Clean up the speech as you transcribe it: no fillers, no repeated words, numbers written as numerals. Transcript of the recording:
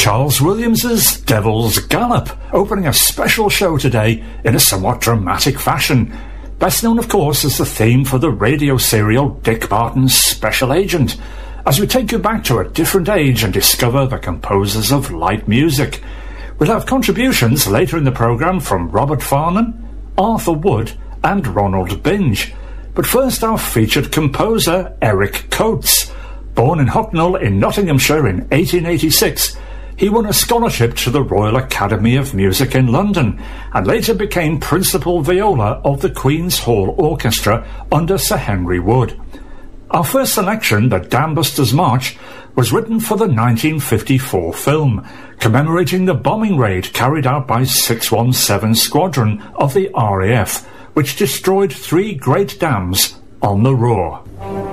Charles Williams's Devil's Gallop, opening a special show today in a somewhat dramatic fashion. Best known, of course, as the theme for the radio serial Dick Barton's Special Agent, as we take you back to a different age and discover the composers of light music. We'll have contributions later in the programme from Robert Farnan, Arthur Wood and Ronald Binge. But first, our featured composer, Eric Coates. Born in Hucknall in Nottinghamshire in 1886, he won a scholarship to the Royal Academy of Music in London and later became principal viola of the Queen's Hall Orchestra under Sir Henry Wood. Our first selection, The Dambusters March, was written for the 1954 film, commemorating the bombing raid carried out by 617 Squadron of the RAF, which destroyed 3 great dams on the Ruhr.